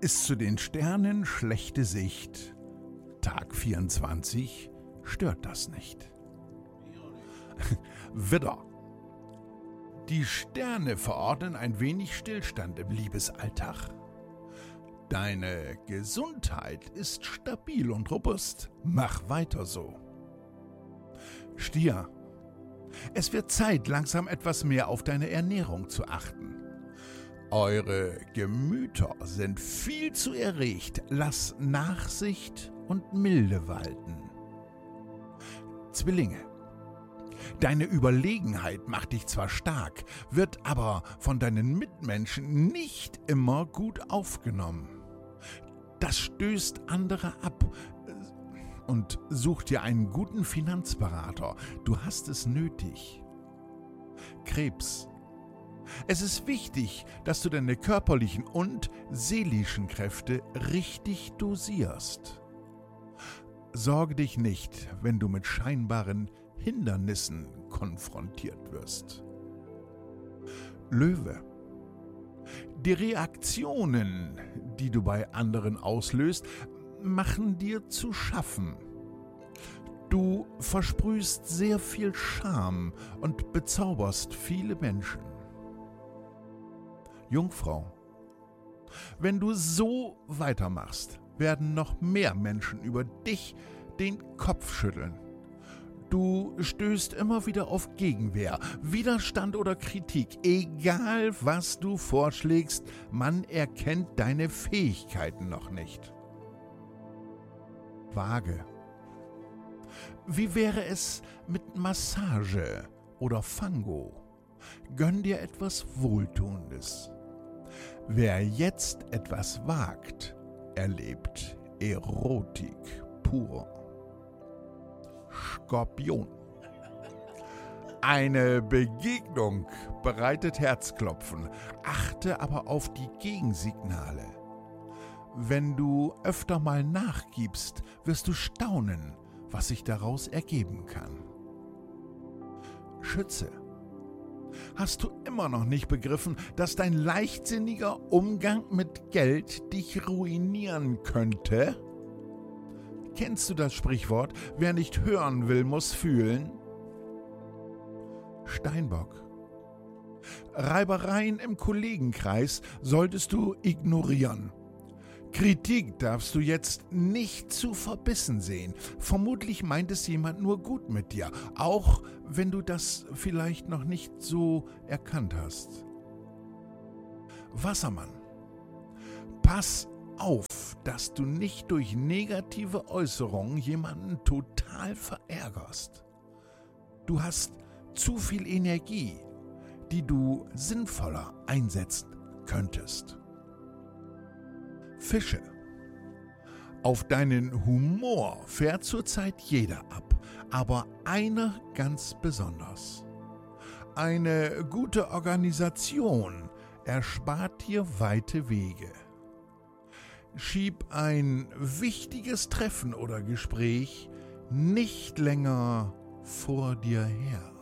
Ist zu den Sternen schlechte Sicht. Tag 24 stört das nicht. Widder. Die Sterne verordnen ein wenig Stillstand im Liebesalltag. Deine Gesundheit ist stabil und robust. Mach weiter so. Stier. Es wird Zeit, langsam etwas mehr auf deine Ernährung zu achten. Eure Gemüter sind viel zu erregt. Lass Nachsicht und Milde walten. Zwillinge. Deine Überlegenheit macht dich zwar stark, wird aber von deinen Mitmenschen nicht immer gut aufgenommen. Das stößt andere ab und such dir einen guten Finanzberater. Du hast es nötig. Krebs. Es ist wichtig, dass du deine körperlichen und seelischen Kräfte richtig dosierst. Sorge dich nicht, wenn du mit scheinbaren Hindernissen konfrontiert wirst. Löwe. Die Reaktionen, die du bei anderen auslöst, machen dir zu schaffen. Du versprühst sehr viel Charme und bezauberst viele Menschen. Jungfrau. Wenn du so weitermachst, werden noch mehr Menschen über dich den Kopf schütteln. Du stößt immer wieder auf Gegenwehr, Widerstand oder Kritik. Egal, was du vorschlägst, man erkennt deine Fähigkeiten noch nicht. Waage. Wie wäre es mit Massage oder Fango? Gönn dir etwas Wohltuendes. Wer jetzt etwas wagt, erlebt Erotik pur. Skorpion. Eine Begegnung bereitet Herzklopfen, achte aber auf die Gegensignale. Wenn du öfter mal nachgibst, wirst du staunen, was sich daraus ergeben kann. Schütze. Hast du immer noch nicht begriffen, dass dein leichtsinniger Umgang mit Geld dich ruinieren könnte? Kennst du das Sprichwort, wer nicht hören will, muss fühlen? Steinbock. Reibereien im Kollegenkreis solltest du ignorieren. Kritik darfst du jetzt nicht zu verbissen sehen. Vermutlich meint es jemand nur gut mit dir, auch wenn du das vielleicht noch nicht so erkannt hast. Wassermann. Pass auf, dass du nicht durch negative Äußerungen jemanden total verärgerst. Du hast zu viel Energie, die du sinnvoller einsetzen könntest. Fische. Auf deinen Humor fährt zurzeit jeder ab, aber einer ganz besonders. Eine gute Organisation erspart dir weite Wege. Schieb ein wichtiges Treffen oder Gespräch nicht länger vor dir her.